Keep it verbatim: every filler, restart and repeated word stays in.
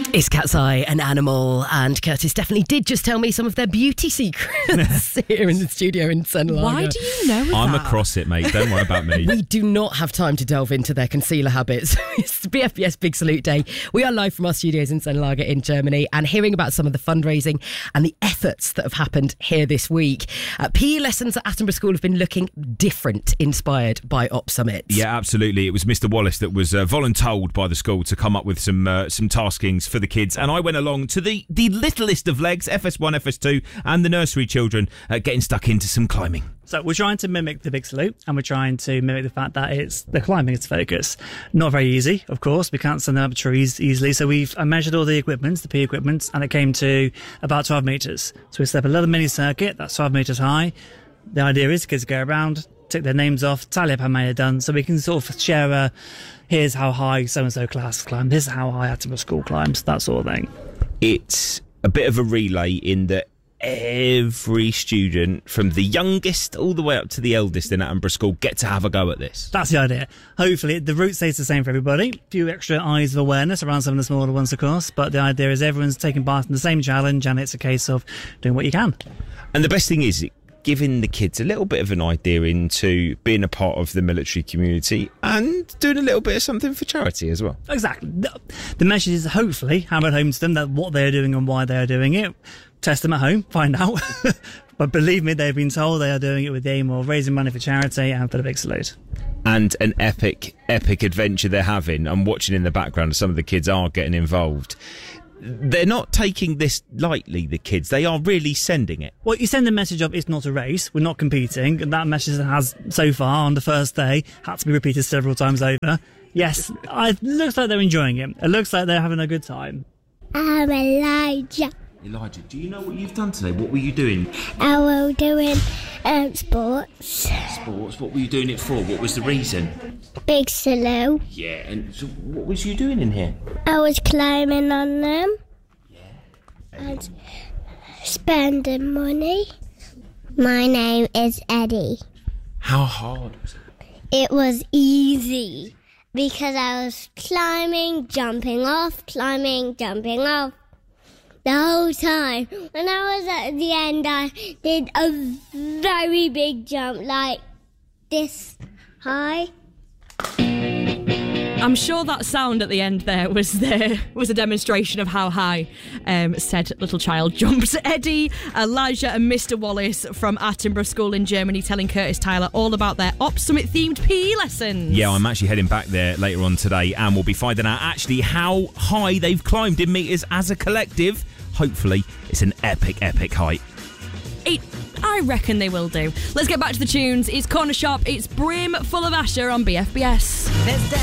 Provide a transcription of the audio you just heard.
Is Cat's Eye an animal? And Curtis definitely did just tell me some of their beauty secrets here in the studio in Senlaga. Why do you know that? I'm across it, mate. Don't worry about me. We do not have time to delve into their concealer habits. It's B F B S Big Salute Day. We are live from our studios in Senlaga in Germany and hearing about some of the fundraising and the efforts that have happened here this week. Uh, P E lessons at Attenborough School have been looking different, inspired by Op Summit. Yeah, absolutely. It was Mister Wallace that was uh, voluntold by the school to come up with some uh, some taskings for the kids, and I went along to the, the littlest of legs, F S one, F S two, and the nursery children uh, getting stuck into some climbing. So we're trying to mimic the Big Salute, and we're trying to mimic the fact that it's the climbing is focus. Not very easy, of course. We can't send them up trees easily. So we've I measured all the equipment, the P E equipment, and it came to about twelve metres. So we set up a little mini circuit that's twelve metres high. The idea is kids go around, tick their names off, tally up how many are done, so we can sort of share a, here's how high so-and-so class climbed, this is how high Attenborough School climbs, that sort of thing. It's a bit of a relay in that every student, from the youngest all the way up to the eldest in Attenborough School, get to have a go at this. That's the idea. Hopefully, the route stays the same for everybody. A few extra eyes of awareness around some of the smaller ones, of course, but the idea is everyone's taking part in the same challenge, and it's a case of doing what you can. And the best thing is giving the kids a little bit of an idea into being a part of the military community and doing a little bit of something for charity as well. Exactly. The, the message is hopefully hammered home to them that what they're doing and why they're doing it. Test them at home, find out. But believe me, they've been told they are doing it with the aim of raising money for charity and for the Big Salute. And an epic, epic adventure they're having. I'm watching in the background, some of the kids are getting involved. They're not taking this lightly, the kids. They are really sending it. Well, you send the message of it's not a race, we're not competing, and that message has, so far, on the first day, had to be repeated several times over. Yes, it looks like they're enjoying it. It looks like they're having a good time. I'm Elijah. Elijah, do you know what you've done today? What were you doing? I was doing um, sports. Sports? What were you doing it for? What was the reason? Big Salute. Yeah, and so what was you doing in here? I was climbing on them. Yeah. And spending money. My name is Eddie. How hard was it? It was easy because I was climbing, jumping off, climbing, jumping off. The whole time. When I was at the end, I did a very big jump, like this high. I'm sure that sound at the end there was there was a demonstration of how high um, said little child jumped. Eddie, Elijah and Mister Wallace from Attenborough School in Germany telling Curtis Tyler all about their Op Summit themed P E lessons. Yeah, I'm actually heading back there later on today, and we'll be finding out actually how high they've climbed in metres as a collective. Hopefully it's an epic, epic height. It, I reckon they will do. Let's get back to the tunes. It's Corner Shop. It's Brim full of Asher on B F B S.